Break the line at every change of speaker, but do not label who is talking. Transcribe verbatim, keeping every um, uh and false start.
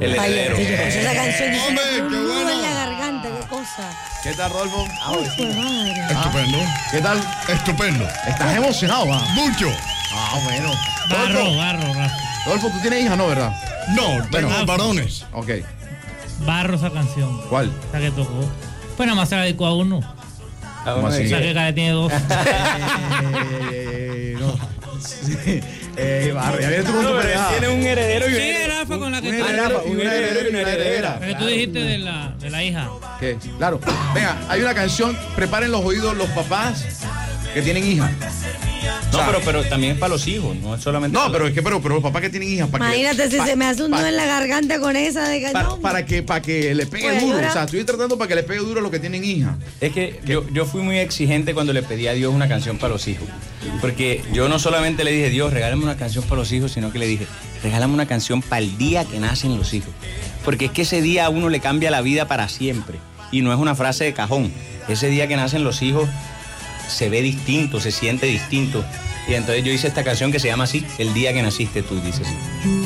El heredero.
Ay, esa canción dice
Hombre,
un
qué
nudo
bueno.
en la garganta, qué cosa.
¿Qué tal, Rodolfo?
Ay, qué madre.
Estupendo.
¿Qué tal?
Estupendo.
¿Estás emocionado, va?
Mucho.
Ah, bueno.
Barro,
Rodolfo,
barro, barro.
Rodolfo, tú tienes hija, ¿no, verdad?
No, tengo
Bueno.
varones.
Ok.
Barro esa canción.
¿Cuál?
Esa que tocó. Pues nada más se la dedicó a uno.
¿Cómo así?
O sea que cada tiene dos.
Eh, no. Sí. Eh, Barro, ya vienes tú con tu pelea.
Tiene un heredero y
Sí,
un heredero.
era fue con la que
Un
tú
heredero,
un heredero y una heredera.
la que tú dijiste de la, de la hija.
¿Qué? Claro. Venga, hay una canción, preparen los oídos los papás que tienen hija.
No,
O sea,
pero, pero también es para los hijos, no es solamente
No,
para
pero es que pero, pero los papás que tienen hijas, para que
Imagínate si
pa-
se me hace un
pa-
nudo en la garganta con esa de
para,
no,
para que para que le pegue
Pues,
duro.
ahora-
O sea, estoy tratando para que le pegue duro a los que tienen hija.
Es que yo, yo fui muy exigente cuando le pedí a Dios una canción para los hijos. Porque yo no solamente le dije, Dios, regálame una canción para los hijos, sino que le dije, regálame una canción para el día que nacen los hijos. Porque es que ese día a uno le cambia la vida para siempre. Y no es una frase de cajón. Ese día que nacen los hijos se ve distinto, se siente distinto. Y entonces yo hice esta canción que se llama así, El día que naciste tú, dice así.